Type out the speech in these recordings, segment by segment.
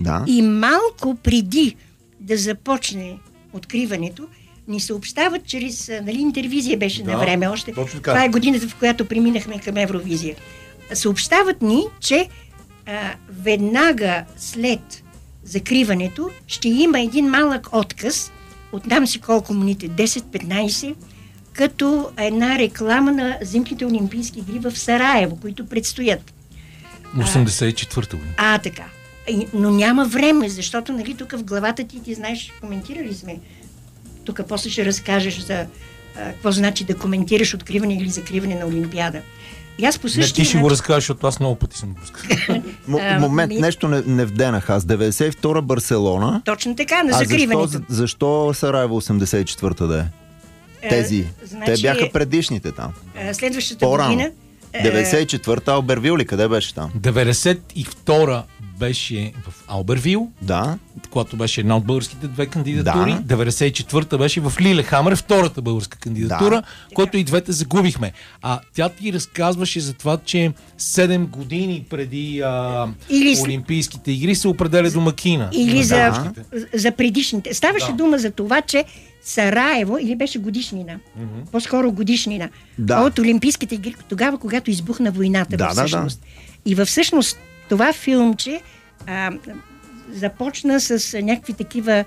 Да. И малко преди да започне откриването, ни съобщават чрез, Интервизия беше на време още. Това е годината, в която преминахме към Евровизия. Съобщават ни, че веднага след закриването ще има един малък отказ, отнам си колко минути, 10-15, като една реклама на зимните олимпийски игри в Сараево, които предстоят. 84-та година. Така. Но няма време, защото тук в главата ти знаеш, коментирали сме. Тук после ще разкажеш за какво значи да коментираш откриване или закриване на Олимпиада. И аз по същия ти ще го разкажеш, защото аз много пъти съм го разказал. Момент, нещо не вденах аз. 92-а Барселона. Точно така, на закриването. Защо Сараево 84-та да е? Тези. Те бяха предишните там. Следващата година. 94-та Албервил ли? Къде беше там? 92-та беше в Албервил, когато беше една от българските две кандидатури. 94-та беше в Лилехамер, втората българска кандидатура, който и двете загубихме. Тя ти разказваше за това, че 7 години преди Олимпийските игри се определя домакина. Или за предишните. Ставаше дума за това, че Сараево, или беше годишнина, по-скоро годишнина, от Олимпийските игри, тогава, когато избухна войната всъщност. И всъщност това филмче започна с някакви такива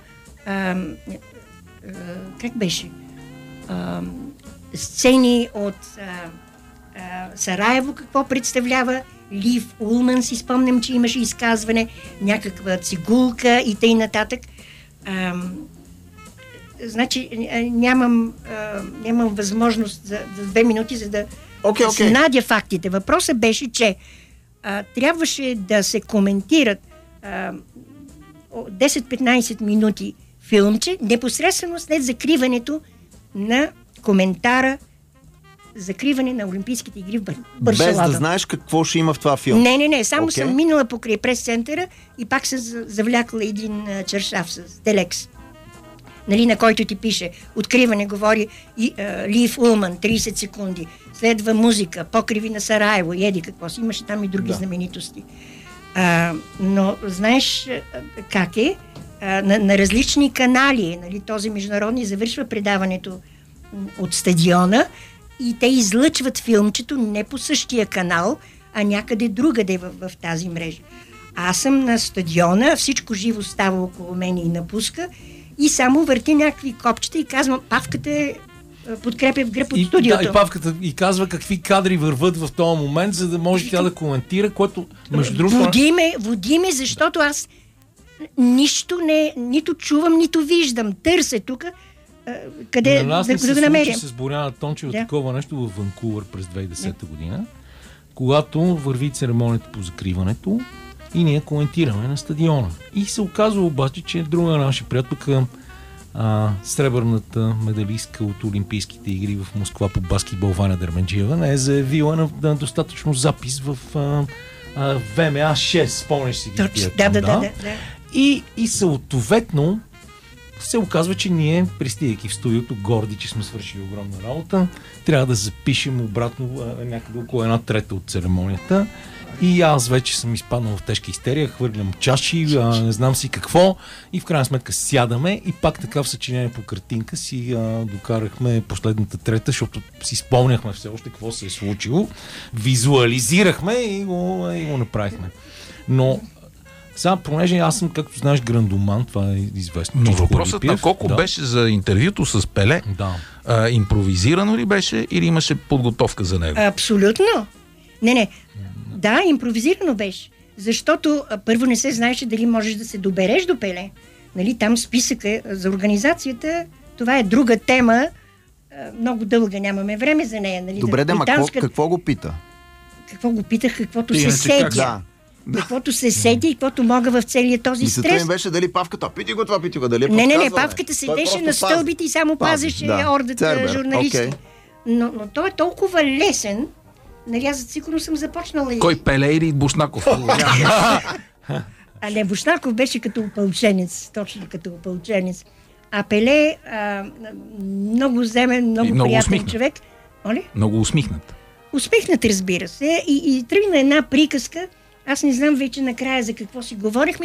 как беше? Сцени от Сараево, какво представлява. Лив Улман, си спомням, че имаше изказване, някаква цигулка и тъй нататък. Значи нямам възможност за 2 минути, за да надя фактите. Въпросът беше, че трябваше да се коментират 10-15 минути филмче, непосредствено след закриването на коментара закриване на Олимпийските игри в Барселона. Без да знаеш какво ще има в това филм. Не. Само съм минала покрай прес-центъра и пак съм завлякла един чершаф с телекс. На който ти пише откриване, говори Лив Улман, 30 секунди. Следва музика, покриви на Сараево и еди какво си. Имаше там и други знаменитости. Но знаеш как е? На различни канали, този международни завършва предаването от стадиона и те излъчват филмчето не по същия канал, а някъде другаде в тази мрежа. Аз съм на стадиона, всичко живо става около мен и напуска и само върти някакви копчета и казвам, Павката подкрепя в гръб от студиото. И Павката и казва какви кадри върват в този момент, за да може тя да коментира, което между другото... Води ме, защото аз нищо нито чувам, нито виждам. Търся тук къде да го намеря. На нас не се случи с Боряна Тончева такова нещо в Ванкувър през 2010 година, когато върви церемонията по закриването и ние коментираме на стадиона. И се оказва обаче, че друга наша приятелка, сребърната медалистка от Олимпийските игри в Москва по баскетбол Ваня Дерменджиева, не е заявила на достатъчно запис в ВМА 6, спомняш си ги. Да. И съответно се оказва, че ние, пристигайки в студиото, горди, че сме свършили огромна работа, трябва да запишем обратно някъде около 1/3 от церемонията. И аз вече съм изпаднал в тежка истерия, хвърлям чаши, не знам си какво и в крайна сметка сядаме и пак така в съчинение по картинка си докарахме последната трета, защото си спомняхме все още какво се е случило, визуализирахме и го направихме. Но сега, понеже аз съм, както знаеш, грандоман, това е известно. Но въпросът на Коко беше за интервюто с Пеле. Да. Импровизирано ли беше или имаше подготовка за него? Абсолютно. Не. Да, импровизирано беше. Защото първо не се знаеше дали можеш да се добереш до Пеле. Там списъка за организацията, това е друга тема. Много дълга, нямаме време за нея. Добре, какво го пита? Какво го питах? Каквото се седя. Каквото се седи и каквото мога в целия този стрес. Мисълта им беше дали Павката, пити го това, дали Не, Павката седеше на стълбите и само пазеше ордата журналисти. Но той е толкова лесен, аз сигурно съм започнала. Кой, Пеле или Бушнаков? Не, Бушнаков беше като опълченец, точно като опълченец. А Пеле много земен, много приятен човек. Много усмихнат. Усмихнат, разбира се. И тръгна една приказка. Аз не знам вече накрая за какво си говорихме,